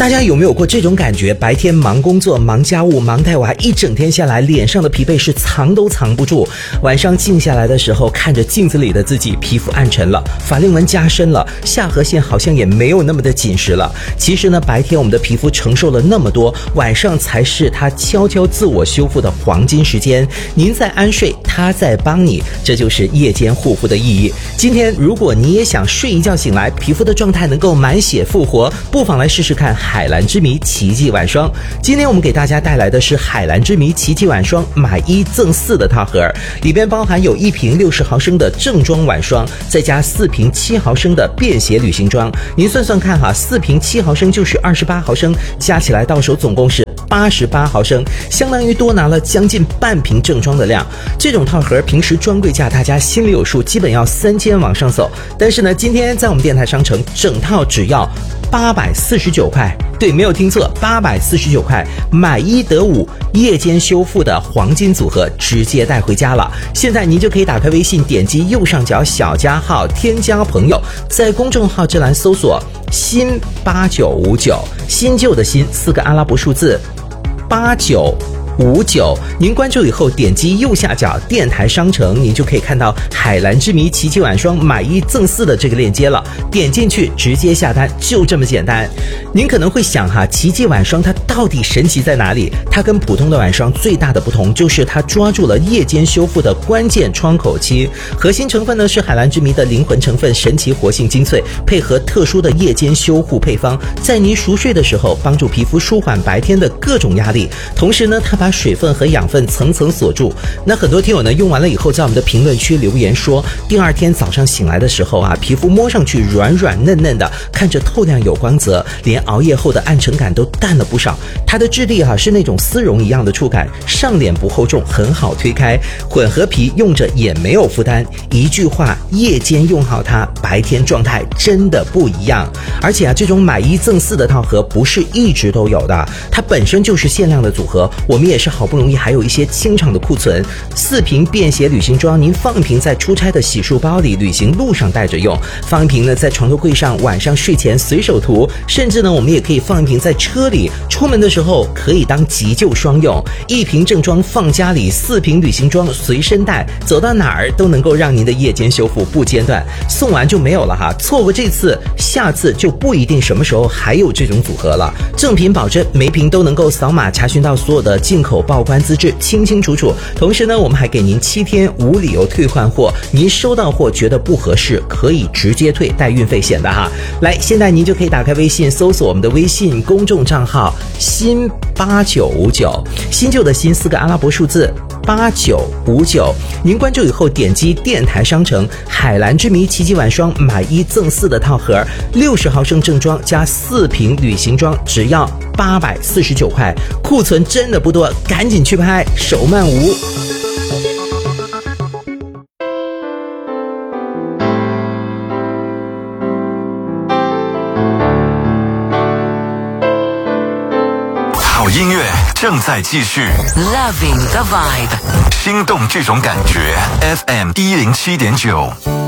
大家有没有过这种感觉？白天忙工作、忙家务、忙带娃，一整天下来，脸上的疲惫是藏都藏不住。晚上静下来的时候，看着镜子里的自己，皮肤暗沉了，法令纹加深了，下颌线好像也没有那么的紧实了。其实呢，白天我们的皮肤承受了那么多，晚上才是它悄悄自我修复的黄金时间。您在安睡，它在帮你，这就是夜间护肤的意义。今天如果你也想睡一觉醒来，皮肤的状态能够满血复活，不妨来试试看海蓝之谜奇迹晚霜。今天我们给大家带来的是海蓝之谜奇迹晚霜买1赠4的套盒，里边包含有1瓶60毫升的正装晚霜，再加4瓶7毫升的便携旅行装。您算算看哈，4瓶7毫升就是28毫升，加起来到手总共是88毫升，相当于多拿了将近半瓶正装的量。这种套盒平时专柜价大家心里有数，基本要3000往上走。但是呢，今天在我们电台商城整套只要849块，对，没有听错，849块，买1得5，夜间修复的黄金组合直接带回家了。现在您就可以打开微信，点击右上角小加号，添加朋友，在公众号这栏搜索新8959，新旧的新4个阿拉伯数字8959，您关注以后点击右下角电台商城，您就可以看到海蓝之谜奇迹晚霜买1赠4的这个链接了，点进去直接下单，就这么简单。您可能会想哈，奇迹晚霜它到底神奇在哪里？它跟普通的晚霜最大的不同就是它抓住了夜间修复的关键窗口期，核心成分呢是海蓝之谜的灵魂成分神奇活性精粹，配合特殊的夜间修护配方，在您熟睡的时候帮助皮肤舒缓白天的各种压力，同时呢它把水分和养分层层锁住。那很多听友呢用完了以后，在我们的评论区留言说，第二天早上醒来的时候啊，皮肤摸上去软软嫩嫩的，看着透亮有光泽，连熬夜后的暗沉感都淡了不少。它的质地是那种丝绒一样的触感，上脸不厚重，很好推开，混合皮用着也没有负担。一句话，夜间用好它，白天状态真的不一样。而且这种买1赠4的套盒不是一直都有的，它本身就是限量的组合，我们也是好不容易还有一些清场的库存。4瓶便携旅行装，您放一瓶在出差的洗漱包里，旅行路上带着用；放一瓶呢在床头柜上，晚上睡前随手涂；甚至呢我们也可以放一瓶在车里，出门的时候可以当急救双用。1瓶正装放家里，4瓶旅行装随身带，走到哪儿都能够让您的夜间修复不间断。送完就没有了哈，错过这次，下次就不一定什么时候还有这种组合了。正品保证，每瓶都能够扫码查询到所有的进口报关资质，清清楚楚。同时呢，我们还给您7天无理由退换货，您收到货觉得不合适，可以直接退，带运费险的哈。来，现在您就可以打开微信，搜索我们的微信公众账号新8959，新旧的新4个阿拉伯数字8959，您关注以后点击电台商城海蓝之谜奇迹晚霜买1赠4的套盒，60毫升正装加4瓶旅行装，只要849块，库存真的不多，赶紧去拍，手慢无。 好音乐正在继续 Loving the vibe， 心动这种感觉 FM 107.9